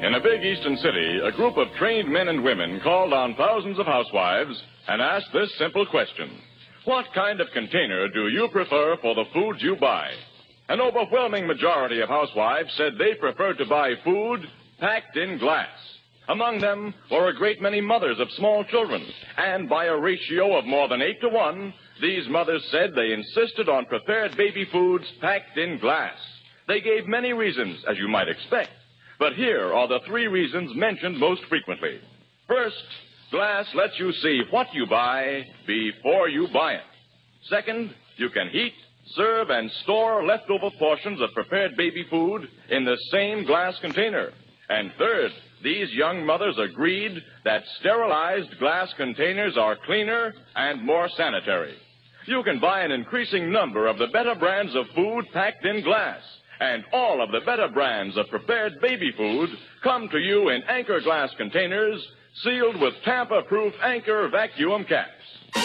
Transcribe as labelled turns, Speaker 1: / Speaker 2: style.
Speaker 1: In a big eastern city, a group of trained men and women called on thousands of housewives and asked this simple question. What kind of container do you prefer for the food you buy? An overwhelming majority of housewives said they preferred to buy food packed in glass. Among them were a great many mothers of small children, and by a ratio of more than 8-to-1, these mothers said they insisted on prepared baby foods packed in glass. They gave many reasons, as you might expect, but here are the 3 reasons mentioned most frequently. First, glass lets you see what you buy before you buy it. Second, you can heat, serve, and store leftover portions of prepared baby food in the same glass container. And third, these young mothers agreed that sterilized glass containers are cleaner and more sanitary. You can buy an increasing number of the better brands of food packed in glass, and all of the better brands of prepared baby food come to you in Anchor glass containers sealed with tamper-proof Anchor vacuum caps.